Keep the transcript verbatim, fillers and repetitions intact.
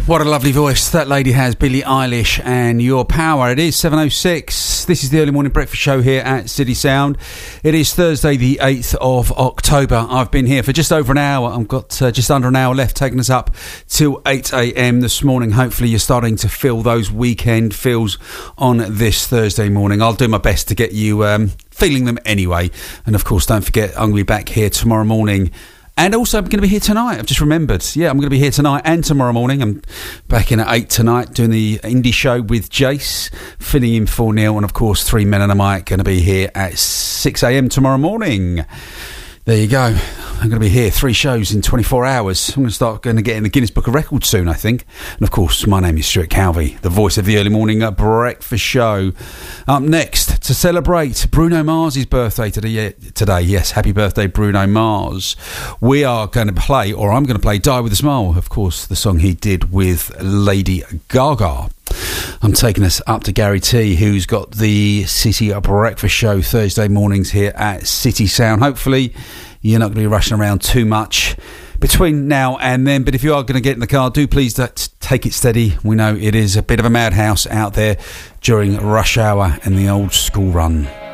What a lovely voice that lady has, Billie Eilish, and Your Power. It is seven oh six. This is the early morning breakfast show here at City Sound. It is Thursday the eighth of October. I've been here for just over an hour. I've got uh, just under an hour left, taking us up till eight a.m. this morning. Hopefully you're starting to feel those weekend feels on this Thursday morning. I'll do my best to get you um, feeling them anyway. And of course, don't forget, I'm going to be back here tomorrow morning. And also, I'm going to be here tonight. I've just remembered. Yeah, I'm going to be here tonight and tomorrow morning. I'm back in at eight tonight doing the indie show with Jace, filling in for Neil. And, of course, Three Men and a Mic going to be here at six a.m. tomorrow morning. There you go. I'm going to be here. Three shows in twenty-four hours. I'm going to start going to get in the Guinness Book of Records soon, I think. And, of course, my name is Stuart Calvey, the voice of the early morning breakfast show. Up next, to celebrate Bruno Mars' birthday today. Today, yes, happy birthday, Bruno Mars. We are going to play, or I'm going to play, Die With A Smile. Of course, the song he did with Lady Gaga. I'm taking us up to Gary T, who's got the City Breakfast Show Thursday mornings here at City Sound. Hopefully you're not going to be rushing around too much between now and then, but if you are going to get in the car, do please take it steady. We know it is a bit of a madhouse out there during rush hour and the old school run.